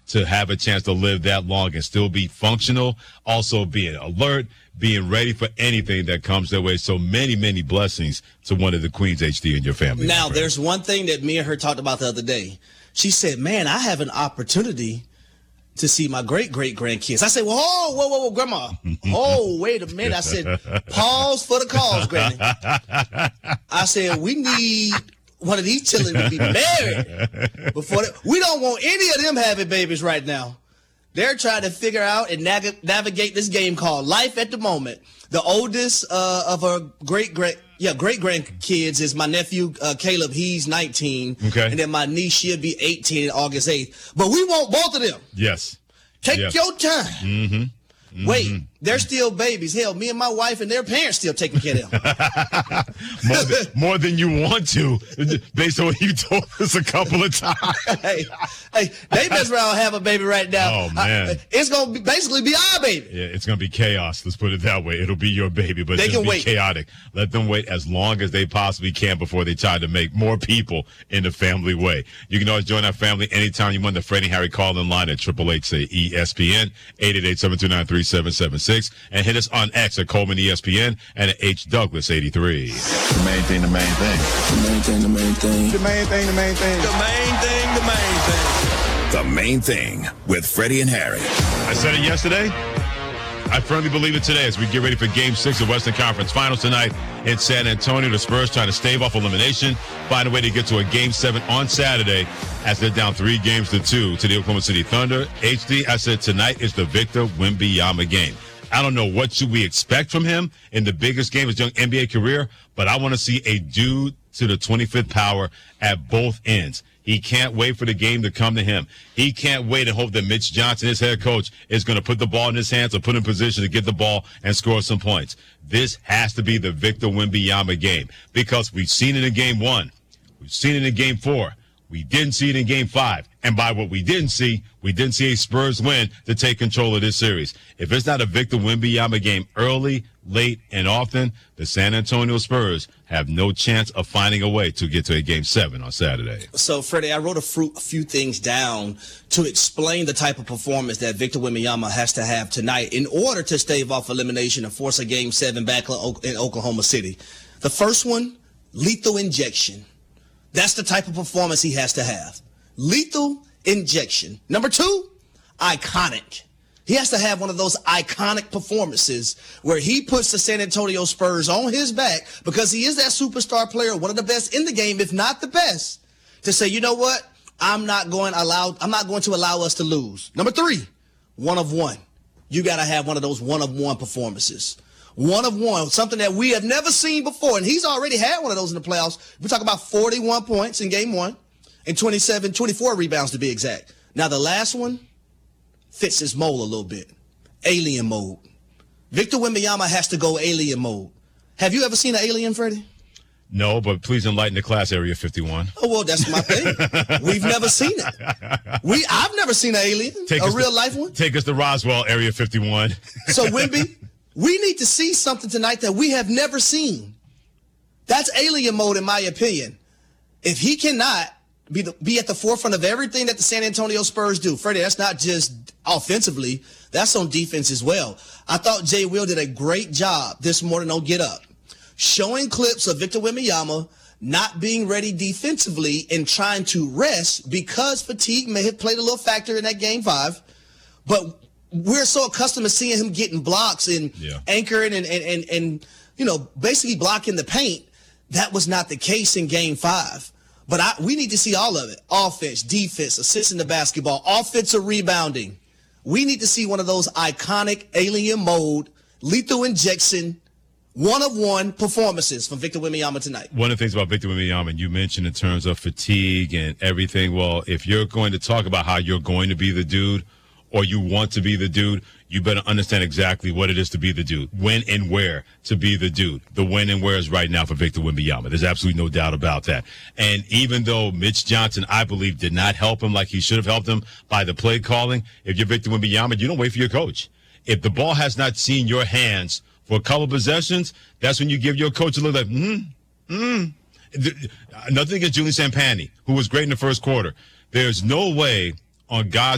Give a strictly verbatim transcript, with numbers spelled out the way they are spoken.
to have a chance to live that long and still be functional, also being alert, being ready for anything that comes their way. So many, many blessings to one of the Queens, H D, and your family. Now, there's one thing that me and her talked about the other day. She said, man, I have an opportunity to see my great-great-grandkids. I said, well, oh, whoa, whoa, whoa, Grandma. Oh, wait a minute. I said, pause for the cause, Granny. I said, we need one of these children to be married before they, we don't want any of them having babies right now. They're trying to figure out and nav- navigate this game called life at the moment. The oldest uh, of our great great yeah great grandkids is my nephew uh, Caleb. He's nineteen, okay, and then my niece, she'll be eighteen August eighth. But we want both of them. Yes, take yes. your time. Mm-hmm. Mm-hmm. Wait, they're still babies. Hell, me and my wife and their parents still taking care of them. more, than, more than you want to, based on what you told us a couple of times. hey, hey, they mess around and have a baby right now. Oh, man. I, it's going to basically be our baby. Yeah, it's going to be chaos. Let's put it that way. It'll be your baby, but they it's can going to be wait. chaotic. Let them wait as long as they possibly can before they try to make more people in the family way. You can always join our family anytime you want. The Freddie Harry call-in line at Triple H say E S P N, eight eight eight, seven two nine, three seven seven six, and hit us on X at Coleman E S P N and at H Douglas eighty-three. The main thing, the main thing. The main thing, the main thing. The main thing, the main thing. The main thing, the main thing. The Main Thing with Freddie and Harry. I said it yesterday. I firmly believe it today as we get ready for Game six of Western Conference Finals tonight in San Antonio. The Spurs trying to stave off elimination, find a way to get to a Game seven on Saturday as they're down three games to two to the Oklahoma City Thunder. H D, I said tonight is the Victor Wembanyama game. I don't know what should we expect from him in the biggest game of his young N B A career, but I want to see a dude to the twenty-fifth power at both ends. He can't wait for the game to come to him. He can't wait and hope that Mitch Johnson, his head coach, is going to put the ball in his hands or put in position to get the ball and score some points. This has to be the Victor Wembanyama game because we've seen it in game one. We've seen it in game four. We didn't see it in game five. And by what we didn't see, we didn't see a Spurs win to take control of this series. If it's not a Victor Wembanyama game early, late, and often, the San Antonio Spurs have no chance of finding a way to get to a game seven on Saturday. So, Freddie, I wrote a, fru- a few things down to explain the type of performance that Victor Wembanyama has to have tonight in order to stave off elimination and force a game seven back in Oklahoma City. The first one, lethal injection. That's the type of performance he has to have. Lethal injection. Number two, iconic. He has to have one of those iconic performances where he puts the San Antonio Spurs on his back because he is that superstar player, one of the best in the game, if not the best, to say, you know what? I'm not going allow I'm not going to allow us to lose. Number three, one of one. You got to have one of those one of one performances. One of one, something that we have never seen before. And he's already had one of those in the playoffs. We talk about forty-one points in game one and twenty-seven, twenty-four rebounds to be exact. Now, the last one fits his mold a little bit. Alien mode. Victor Wembanyama has to go alien mode. Have you ever seen an alien, Freddie? No, but please enlighten the class, Area fifty-one. Oh, well, that's my thing. We've never seen it. We, I've never seen an alien, take a real to, life one. Take us to Roswell, Area fifty-one. So, Wemby, we need to see something tonight that we have never seen. That's alien mode, in my opinion. If he cannot be the, be at the forefront of everything that the San Antonio Spurs do, Freddie, that's not just offensively, that's on defense as well. I thought Jay Will did a great job this morning on Get Up, showing clips of Victor Wembanyama not being ready defensively and trying to rest because fatigue may have played a little factor in that game five. But we're so accustomed to seeing him getting blocks and yeah. anchoring and, and, and, and, you know, basically blocking the paint. That was not the case in game five. But I, we need to see all of it. Offense, defense, assists in the basketball, offensive rebounding. We need to see one of those iconic alien mode, lethal injection, one-of-one performances from Victor Wembanyama tonight. One of the things about Victor Wembanyama, and you mentioned in terms of fatigue and everything, well, if you're going to talk about how you're going to be the dude or you want to be the dude, you better understand exactly what it is to be the dude, when and where to be the dude. The when and where is right now for Victor Wembanyama. There's absolutely no doubt about that. And even though Mitch Johnson, I believe, did not help him like he should have helped him by the play calling, if you're Victor Wembanyama, you don't wait for your coach. If the ball has not seen your hands for a couple of possessions, that's when you give your coach a little like, mm, mm. Nothing against Julian Sampani, who was great in the first quarter. There's no way on God's